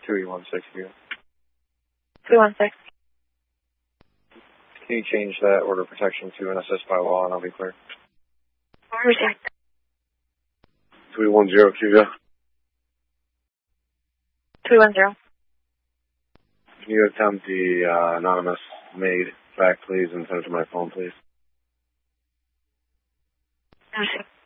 316 here. 316. Can you change that order of protection to an assist by law and I'll be clear? Reject. 310, Cuba. 310. Can you attempt the anonymous maid back, please, and send it to my phone, please? Reject.